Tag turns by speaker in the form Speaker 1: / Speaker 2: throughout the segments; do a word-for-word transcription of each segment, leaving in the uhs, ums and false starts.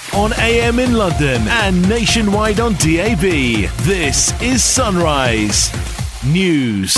Speaker 1: On A M in London and nationwide on D A B. This is Sunrise News.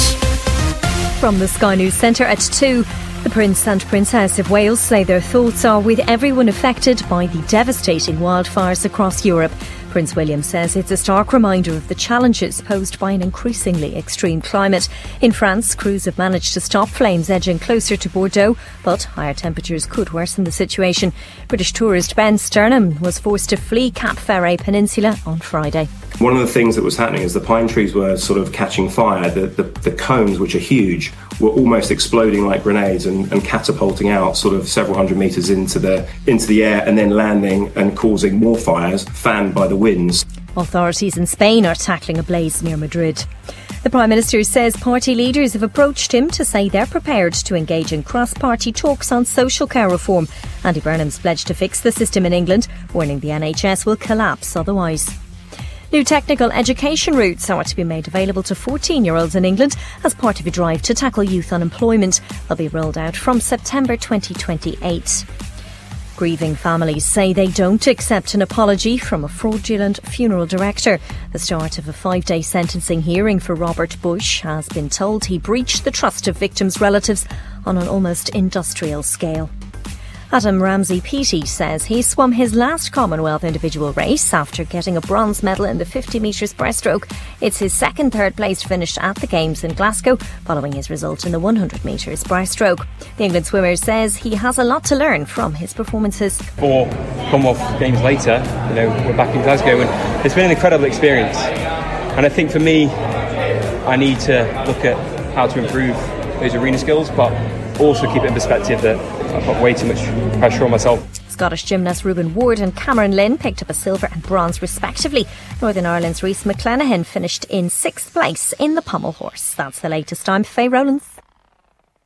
Speaker 2: From the Sky News Centre at two, the Prince and Princess of Wales say their thoughts are with everyone affected by the devastating wildfires across Europe. Prince William says it's a stark reminder of the challenges posed by an increasingly extreme climate. In France, crews have managed to stop flames edging closer to Bordeaux, but higher temperatures could worsen the situation. British tourist Ben Sternham was forced to flee Cap Ferret Peninsula on Friday.
Speaker 3: One of the things that was happening is the pine trees were sort of catching fire. The, the, the cones, which are huge, were almost exploding like grenades and, and catapulting out sort of several hundred metres into the into the air and then landing and causing more fires, fanned by the winds.
Speaker 2: Authorities in Spain are tackling a blaze near Madrid. The Prime Minister says party leaders have approached him to say they're prepared to engage in cross-party talks on social care reform. Andy Burnham's pledged to fix the system in England, warning the N H S will collapse otherwise. New technical education routes are to be made available to fourteen-year-olds in England as part of a drive to tackle youth unemployment. They'll be rolled out from September twenty twenty-eight. Grieving families say they don't accept an apology from a fraudulent funeral director. The start of a five-day sentencing hearing for Robert Bush has been told he breached the trust of victims' relatives on an almost industrial scale. Adam Ramsey-Peaty says he swum his last Commonwealth individual race after getting a bronze medal in the fifty metres breaststroke. It's his second third place finish at the Games in Glasgow, following his result in the one hundred metres breaststroke. The England swimmer says he has a lot to learn from his performances.
Speaker 4: Four Commonwealth Games later, you know, we're back in Glasgow, and it's been an incredible experience. And I think for me, I need to look at how to improve those arena skills, but also keep it in perspective that I've got way too much pressure on myself.
Speaker 2: Scottish gymnast Reuben Ward and Cameron Lynn picked up a silver and bronze respectively. Northern Ireland's Rhys McClenaghan finished in sixth place in the pommel horse. That's the latest. I'm Faye Rowlands.